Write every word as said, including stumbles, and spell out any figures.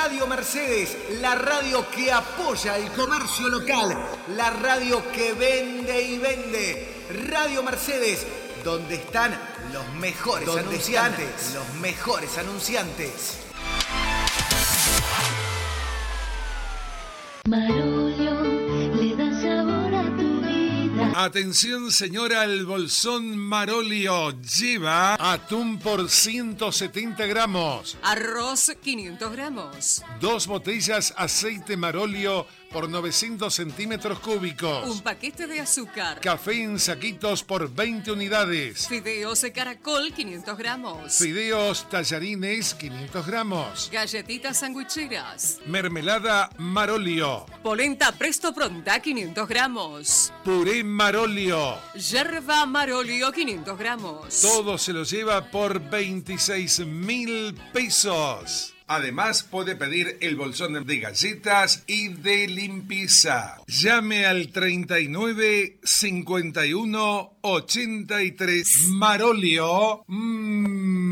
Radio Mercedes, la radio que apoya el comercio local, la radio que vende y vende. Radio Mercedes, donde están los mejores donde anunciantes. Están los mejores anunciantes. Marolio le da sabor a tu vida. Atención señora, el bolsón Marolio lleva atún por ciento setenta gramos. Arroz quinientos gramos. Dos botellas aceite Marolio por novecientos centímetros cúbicos. Un paquete de azúcar. Café en saquitos por veinte unidades. Fideos de caracol quinientos gramos. Fideos tallarines quinientos gramos. Galletitas sandwicheras. Mermelada Marolio. Polenta presto pronta quinientos gramos. Puré Marolio. Yerba Marolio quinientos gramos. Todo se lo lleva por veintiséis mil pesos. Además, puede pedir el bolsón de galletas y de limpieza. Llame al treinta y nueve cincuenta y uno ochenta y tres. Marolio. Mmm.